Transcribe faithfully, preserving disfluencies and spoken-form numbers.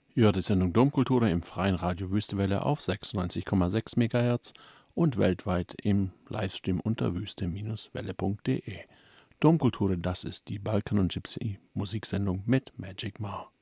Ihr hört die Sendung Domkultur im freien Radio Wüstewelle auf sechsundneunzig Komma sechs Megahertz und weltweit im Livestream unter wüste Bindestrich welle punkt de. Domkultur, das ist die Balkan und Gypsy Musiksendung mit Magic Ma.